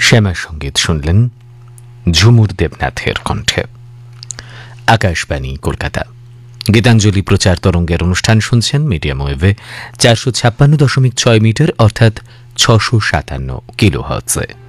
শ্যামা সঙ্গীত শুনলেন ঝুমুর দেবনাথের কণ্ঠে। আকাশবাণী কলকাতা, গীতাঞ্জলি প্রচার তরঙ্গের অনুষ্ঠান শুনছেন মিডিয়াম ওয়েভে 456.6 মিটার অর্থাৎ 657 কিলোহার্টজে।